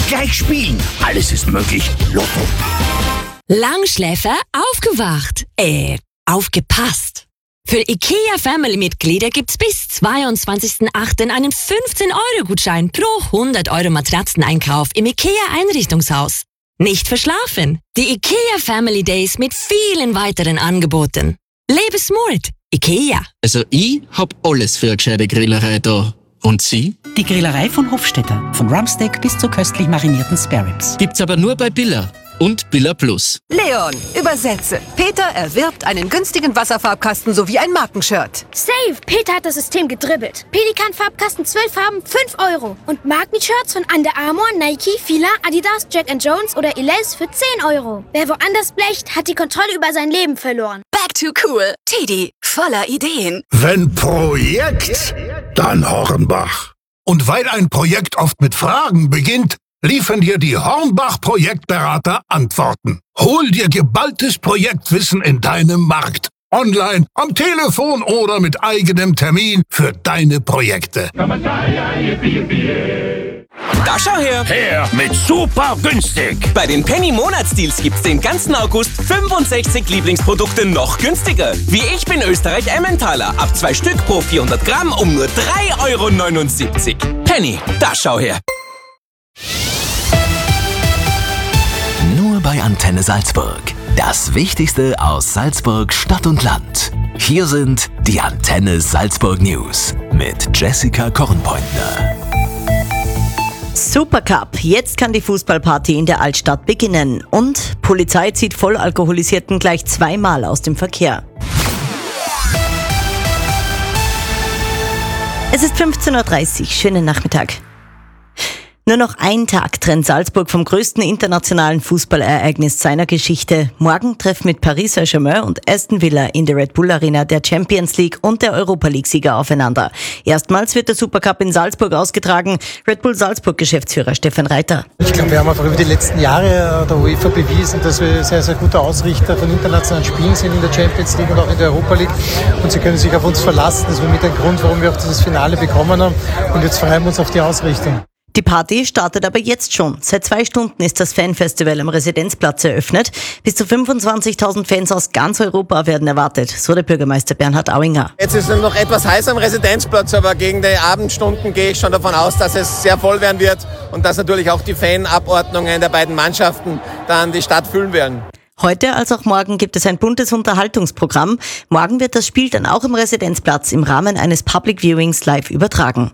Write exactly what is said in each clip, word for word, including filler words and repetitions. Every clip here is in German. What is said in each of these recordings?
Gleich spielen. Alles ist möglich. Lotto. Langschläfer aufgewacht. Äh, aufgepasst. Für IKEA-Family-Mitglieder gibt's bis zweiundzwanzigsten achten einen fünfzehn-Euro-Gutschein pro hundert Euro Matratzeneinkauf im IKEA-Einrichtungshaus. Nicht verschlafen. Die IKEA Family Days mit vielen weiteren Angeboten. Lebe smart. IKEA. Also ich hab alles für eine gescheite Grillerei da. Und Sie? Die Grillerei von Hofstetter. Von Rumpsteak bis zu köstlich marinierten Spareribs. Gibt's aber nur bei Billa. Und Billa Plus. Leon, übersetze. Peter erwirbt einen günstigen Wasserfarbkasten sowie ein Markenshirt. Save! Peter hat das System gedribbelt. Pelikan-Farbkasten zwölf Farben, fünf Euro. Und Markenshirts von Under Armour, Nike, Fila, Adidas, Jack and Jones oder Elize für zehn Euro. Wer woanders blecht, hat die Kontrolle über sein Leben verloren. Back to cool. Teddy, voller Ideen. Wenn Projekt, dann Hornbach. Und weil ein Projekt oft mit Fragen beginnt, liefern dir die Hornbach-Projektberater Antworten. Hol dir geballtes Projektwissen in deinem Markt. Online, am Telefon oder mit eigenem Termin für deine Projekte. Da schau her! Her mit super günstig. Bei den Penny-Monatsdeals gibt's den ganzen August fünfundsechzig Lieblingsprodukte noch günstiger. Wie Ich bin Österreich Emmentaler. Ab zwei Stück pro vierhundert Gramm um nur drei Euro neunundsiebzig. Penny, da schau her! Nur bei Antenne Salzburg. Das Wichtigste aus Salzburg, Stadt und Land. Hier sind die Antenne Salzburg News mit Jessica Kornpointner. Supercup. Jetzt kann die Fußballparty in der Altstadt beginnen. Und Polizei zieht Vollalkoholisierten gleich zweimal aus dem Verkehr. Es ist fünfzehn Uhr dreißig. Schönen Nachmittag. Nur noch ein Tag trennt Salzburg vom größten internationalen Fußballereignis seiner Geschichte. Morgen treffen mit Paris Saint-Germain und Aston Villa in der Red Bull Arena der Champions League und der Europa League-Sieger aufeinander. Erstmals wird der Supercup in Salzburg ausgetragen. Red Bull Salzburg-Geschäftsführer Stefan Reiter. Ich glaube, wir haben einfach über die letzten Jahre der UEFA bewiesen, dass wir sehr, sehr gute Ausrichter von internationalen Spielen sind in der Champions League und auch in der Europa League. Und sie können sich auf uns verlassen. Das war mit ein Grund, warum wir auch dieses Finale bekommen haben. Und jetzt freuen wir uns auf die Ausrichtung. Die Party startet aber jetzt schon. Seit zwei Stunden ist das Fanfestival am Residenzplatz eröffnet. Bis zu fünfundzwanzigtausend Fans aus ganz Europa werden erwartet, so der Bürgermeister Bernhard Auinger. Jetzt ist es noch etwas heiß am Residenzplatz, aber gegen die Abendstunden gehe ich schon davon aus, dass es sehr voll werden wird und dass natürlich auch die Fanabordnungen der beiden Mannschaften dann die Stadt füllen werden. Heute als auch morgen gibt es ein buntes Unterhaltungsprogramm. Morgen wird das Spiel dann auch im Residenzplatz im Rahmen eines Public Viewings live übertragen.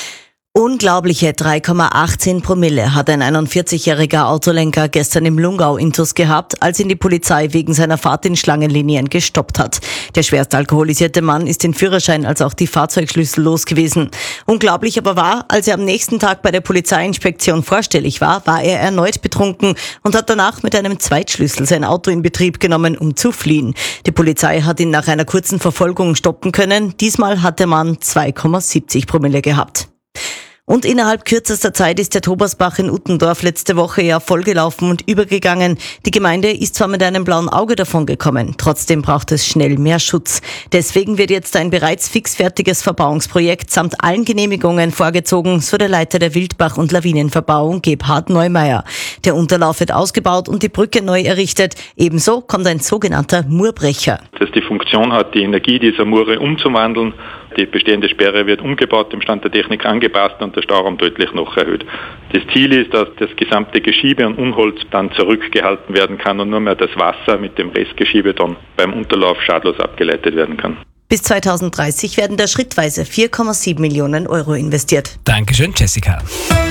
Unglaubliche drei Komma achtzehn Promille hat ein einundvierzigjähriger Autolenker gestern im Lungau-Intus gehabt, als ihn die Polizei wegen seiner Fahrt in Schlangenlinien gestoppt hat. Der schwerst alkoholisierte Mann ist den Führerschein als auch die Fahrzeugschlüssel los gewesen. Unglaublich aber war, als er am nächsten Tag bei der Polizeiinspektion vorstellig war, war er erneut betrunken und hat danach mit einem Zweitschlüssel sein Auto in Betrieb genommen, um zu fliehen. Die Polizei hat ihn nach einer kurzen Verfolgung stoppen können. Diesmal hat der Mann zwei Komma siebzig Promille gehabt. Und innerhalb kürzester Zeit ist der Tobersbach in Uttendorf letzte Woche ja vollgelaufen und übergegangen. Die Gemeinde ist zwar mit einem blauen Auge davongekommen, trotzdem braucht es schnell mehr Schutz. Deswegen wird jetzt ein bereits fixfertiges Verbauungsprojekt samt allen Genehmigungen vorgezogen, so der Leiter der Wildbach- und Lawinenverbauung Gebhard Neumeier. Der Unterlauf wird ausgebaut und die Brücke neu errichtet. Ebenso kommt ein sogenannter Murbrecher. Das die Funktion hat, die Energie dieser Mure umzuwandeln. Die bestehende Sperre wird umgebaut, dem Stand der Technik angepasst und der Stauraum deutlich noch erhöht. Das Ziel ist, dass das gesamte Geschiebe und Unholz dann zurückgehalten werden kann und nur mehr das Wasser mit dem Restgeschiebe dann beim Unterlauf schadlos abgeleitet werden kann. Bis zweitausenddreißig werden da schrittweise vier Komma sieben Millionen Euro investiert. Dankeschön, Jessica.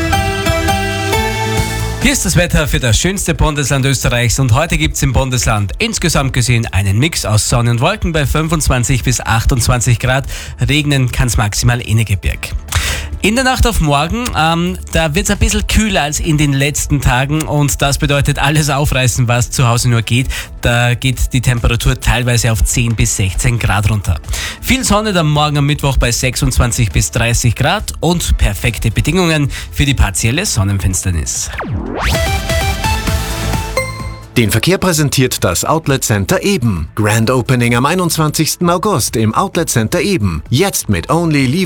Hier ist das Wetter für das schönste Bundesland Österreichs und heute gibt es im Bundesland insgesamt gesehen einen Mix aus Sonne und Wolken bei fünfundzwanzig bis achtundzwanzig Grad. Regnen kann es maximal in Gebirg. In der Nacht auf morgen, ähm, da wird es ein bisschen kühler als in den letzten Tagen und das bedeutet alles aufreißen, was zu Hause nur geht. Da geht die Temperatur teilweise auf zehn bis sechzehn Grad runter. Viel Sonne dann morgen am Mittwoch bei sechsundzwanzig bis dreißig Grad und perfekte Bedingungen für die partielle Sonnenfinsternis. Den Verkehr präsentiert das Outlet Center Eben. Grand Opening am einundzwanzigsten August im Outlet Center Eben. Jetzt mit Only